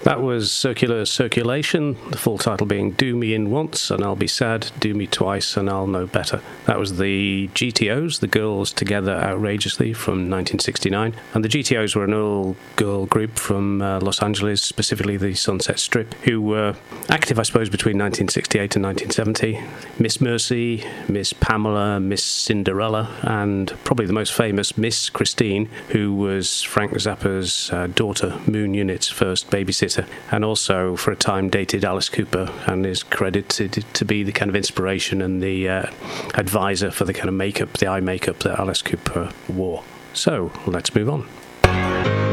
That was Circular Circulation, the full title being Do Me In Once and I'll Be Sad, Do Me Twice and I'll Know Better. That was the GTOs, the Girls Together Outrageously, from 1969. And the GTOs were an all-girl group from Los Angeles, specifically the Sunset Strip, who were active, I suppose, between 1968 and 1970. Miss Mercy, Miss Pamela, Miss Cinderella, and probably the most famous, Miss Christine, who was Frank Zappa's daughter, Moon Unit's first babysitter, and also for a time dated Alice Cooper, and is credited to be the kind of inspiration and the advisor for the kind of makeup, the eye makeup that Alice Cooper wore. So let's move on.